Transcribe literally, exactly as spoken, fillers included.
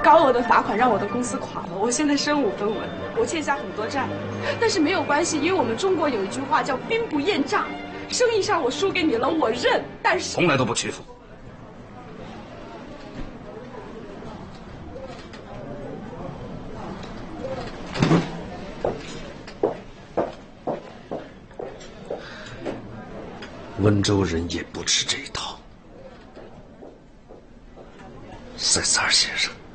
高额的罚款让我的公司垮了，我现在身无分文，我欠下很多债，但是没有关系，因为我们中国有一句话叫兵不厌诈。生意上我输给你了，我认，但是从来都不屈服。温州人也不吃这一套。塞萨尔先生。